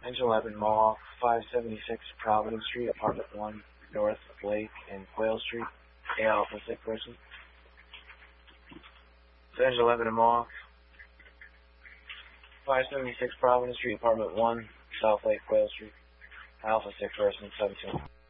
Engine 11 Mohawk, 576 Providence Street, Apartment 1, North Lake and Quail Street, A Alpha, sick person. Engine 11 Mohawk, 576 Providence Street, Apartment 1, South Lake, Quail Street, Alpha, sick person, 17.